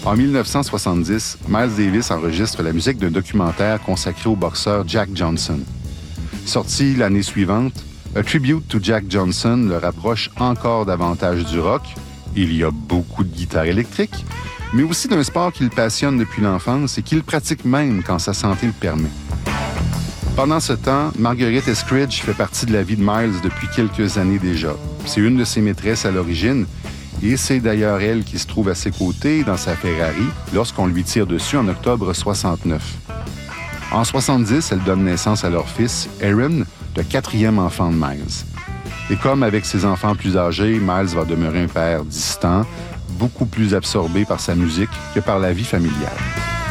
En 1970, Miles Davis enregistre la musique d'un documentaire consacré au boxeur Jack Johnson. Sorti l'année suivante, A Tribute to Jack Johnson le rapproche encore davantage du rock. Il y a beaucoup de guitare électrique, mais aussi d'un sport qu'il passionne depuis l'enfance et qu'il pratique même quand sa santé le permet. Pendant ce temps, Marguerite Eskridge fait partie de la vie de Miles depuis quelques années déjà. C'est une de ses maîtresses à l'origine, et c'est d'ailleurs elle qui se trouve à ses côtés dans sa Ferrari lorsqu'on lui tire dessus en octobre 69. En 70, elle donne naissance à leur fils, Aaron, le quatrième enfant de Miles. Et comme avec ses enfants plus âgés, Miles va demeurer un père distant, beaucoup plus absorbé par sa musique que par la vie familiale.